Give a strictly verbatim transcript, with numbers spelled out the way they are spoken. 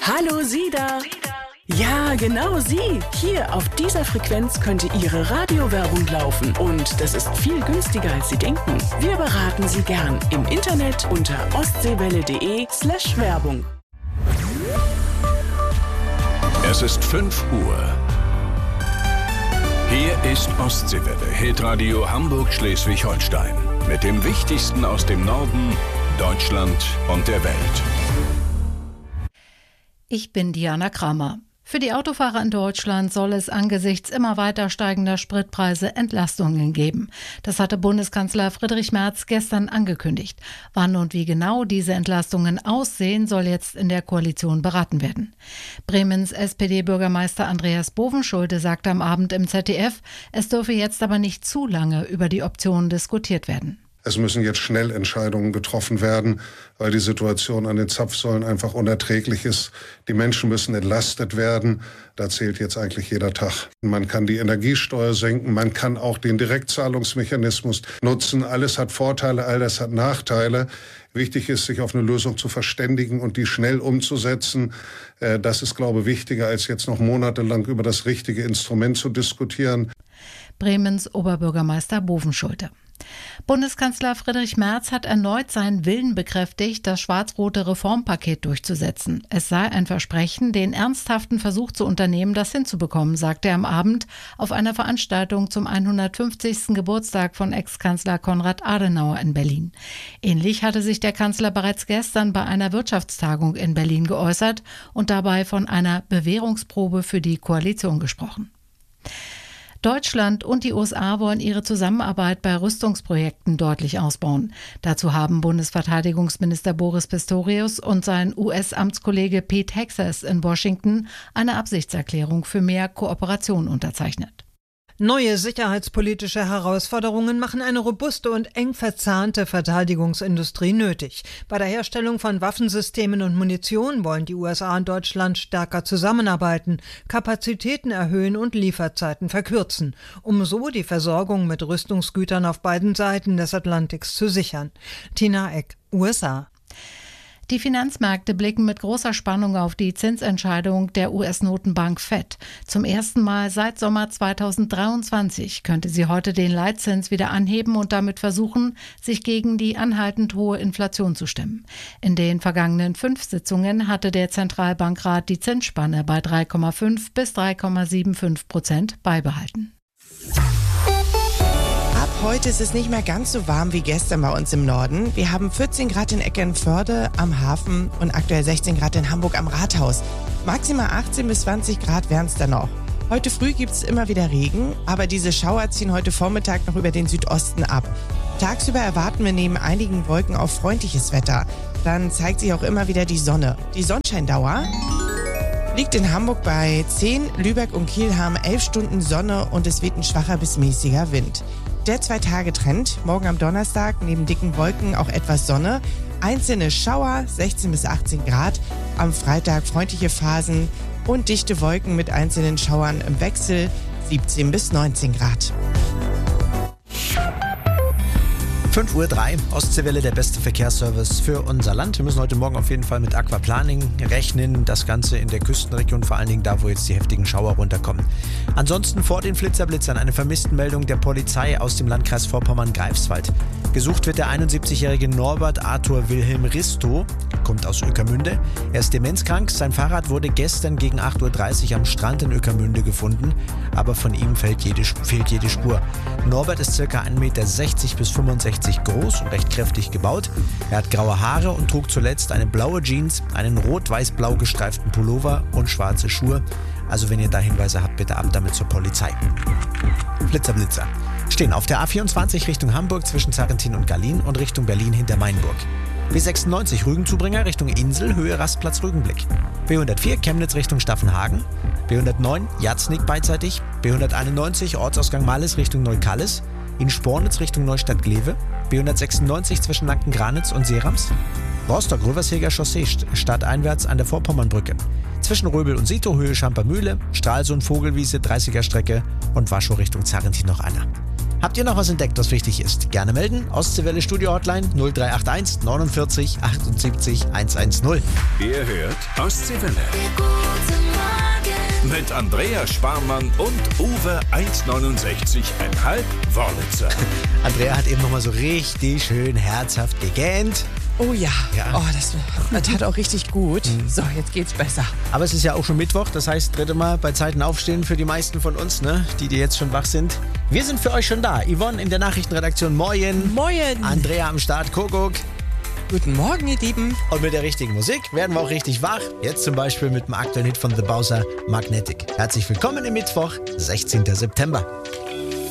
Hallo Sie da! Ja, genau Sie. Hier auf dieser Frequenz könnte Ihre Radiowerbung laufen. Und das ist viel günstiger, als Sie denken. Wir beraten Sie gern im Internet unter ostseewelle.de slash Werbung. Es ist fünf Uhr. Hier ist Ostseewelle, Hitradio Hamburg-Schleswig-Holstein. Mit dem Wichtigsten aus dem Norden, Deutschland und der Welt. Ich bin Diana Kramer. Für die Autofahrer in Deutschland soll es angesichts immer weiter steigender Spritpreise Entlastungen geben. Das hatte Bundeskanzler Friedrich Merz gestern angekündigt. Wann und wie genau diese Entlastungen aussehen, soll jetzt in der Koalition beraten werden. Bremens S P D-Bürgermeister Andreas Bovenschulte sagte am Abend im Z D F, es dürfe jetzt aber nicht zu lange über die Optionen diskutiert werden. Es müssen jetzt schnell Entscheidungen getroffen werden, weil die Situation an den Zapfsäulen einfach unerträglich ist. Die Menschen müssen entlastet werden. Da zählt jetzt eigentlich jeder Tag. Man kann die Energiesteuer senken, man kann auch den Direktzahlungsmechanismus nutzen. Alles hat Vorteile, all das hat Nachteile. Wichtig ist, sich auf eine Lösung zu verständigen und die schnell umzusetzen. Das ist, glaube ich, wichtiger, als jetzt noch monatelang über das richtige Instrument zu diskutieren. Bremens Oberbürgermeister Bovenschulte. Bundeskanzler Friedrich Merz hat erneut seinen Willen bekräftigt, das schwarz-rote Reformpaket durchzusetzen. Es sei ein Versprechen, den ernsthaften Versuch zu unternehmen, das hinzubekommen, sagte er am Abend auf einer Veranstaltung zum hundertfünfzigsten Geburtstag von Ex-Kanzler Konrad Adenauer in Berlin. Ähnlich hatte sich der Kanzler bereits gestern bei einer Wirtschaftstagung in Berlin geäußert und dabei von einer Bewährungsprobe für die Koalition gesprochen. Deutschland und die U S A wollen ihre Zusammenarbeit bei Rüstungsprojekten deutlich ausbauen. Dazu haben Bundesverteidigungsminister Boris Pistorius und sein U S-Amtskollege Pete Hegseth in Washington eine Absichtserklärung für mehr Kooperation unterzeichnet. Neue sicherheitspolitische Herausforderungen machen eine robuste und eng verzahnte Verteidigungsindustrie nötig. Bei der Herstellung von Waffensystemen und Munition wollen die U S A und Deutschland stärker zusammenarbeiten, Kapazitäten erhöhen und Lieferzeiten verkürzen, um so die Versorgung mit Rüstungsgütern auf beiden Seiten des Atlantiks zu sichern. Tina Eck, U S A. Die Finanzmärkte blicken mit großer Spannung auf die Zinsentscheidung der U S-Notenbank Fed. Zum ersten Mal seit Sommer zweitausenddreiundzwanzig könnte sie heute den Leitzins wieder anheben und damit versuchen, sich gegen die anhaltend hohe Inflation zu stemmen. In den vergangenen fünf Sitzungen hatte der Zentralbankrat die Zinsspanne bei drei Komma fünf bis drei Komma fünfundsiebzig Prozent beibehalten. Heute ist es nicht mehr ganz so warm wie gestern bei uns im Norden. Wir haben vierzehn Grad in Eckernförde am Hafen und aktuell sechzehn Grad in Hamburg am Rathaus. Maximal achtzehn bis zwanzig Grad wären es dann noch. Heute früh gibt es immer wieder Regen, aber diese Schauer ziehen heute Vormittag noch über den Südosten ab. Tagsüber erwarten wir neben einigen Wolken auch freundliches Wetter. Dann zeigt sich auch immer wieder die Sonne. Die Sonnenscheindauer liegt in Hamburg bei zehn, Lübeck und Kiel haben elf Stunden Sonne und es weht ein schwacher bis mäßiger Wind. Der Zwei-Tage-Trend, morgen am Donnerstag neben dicken Wolken auch etwas Sonne, einzelne Schauer, sechzehn bis achtzehn Grad, am Freitag freundliche Phasen und dichte Wolken mit einzelnen Schauern im Wechsel, siebzehn bis neunzehn Grad. fünf Uhr drei, Ostseewelle, der beste Verkehrsservice für unser Land. Wir müssen heute Morgen auf jeden Fall mit Aquaplaning rechnen. Das Ganze in der Küstenregion, vor allen Dingen da, wo jetzt die heftigen Schauer runterkommen. Ansonsten vor den Flitterblitzern eine Vermisstenmeldung der Polizei aus dem Landkreis Vorpommern-Greifswald. Gesucht wird der einundsiebzigjährige Norbert Arthur Wilhelm Risto, kommt aus Ueckermünde. Er ist demenzkrank. Sein Fahrrad wurde gestern gegen acht Uhr dreißig am Strand in Ueckermünde gefunden, aber von ihm fehlt jede, fehlt jede Spur. Norbert ist ca. ein Meter sechzig bis fünfundsechzig groß und recht kräftig gebaut. Er hat graue Haare und trug zuletzt eine blaue Jeans, einen rot-weiß-blau gestreiften Pullover und schwarze Schuhe. Also wenn ihr da Hinweise habt, bitte ab damit zur Polizei. Blitzerblitzer stehen auf der A vierundzwanzig Richtung Hamburg zwischen Sarrentin und Gallien und Richtung Berlin hinter Mainburg. B sechsundneunzig Rügenzubringer Richtung Insel, Höhe Rastplatz Rügenblick. B hundertvier Chemnitz Richtung Staffenhagen. B hundertneun Jatznig beidseitig. B hunderteinundneunzig Ortsausgang Malles Richtung Neukallis. In Spornitz Richtung Neustadt-Glewe. B hundertsechsundneunzig zwischen Lanken-Granitz und Seerams. Rostock-Röversheger Chaussee stadteinwärts an der Vorpommernbrücke. Zwischen Röbel und Sito Höhe Schampermühle, Stralsund Vogelwiese dreißiger Strecke und Waschow Richtung Zarrentin noch einer. Habt ihr noch was entdeckt, was wichtig ist? Gerne melden. Ostseewelle Studio Hotline null drei acht eins neunundvierzig achtundsiebzig hundertzehn. Ihr hört Ostseewelle. Mit Andrea Sparmann und Uwe eins neunundsechzig Komma fünf Wörlitzer. Andrea hat eben nochmal so richtig schön herzhaft gegähnt. Oh ja, Ja. Oh, das, das tat auch richtig gut. So, jetzt geht's besser. Aber es ist ja auch schon Mittwoch, das heißt, dritte Mal bei Zeiten aufstehen für die meisten von uns, ne? Die, die jetzt schon wach sind. Wir sind für euch schon da. Yvonne in der Nachrichtenredaktion, moin. Moin. Andrea am Start, Kuckuck. Guten Morgen, ihr Lieben. Und mit der richtigen Musik werden wir auch richtig wach. Jetzt zum Beispiel mit dem aktuellen Hit von The Bowser, Magnetic. Herzlich willkommen im Mittwoch, sechzehnten September.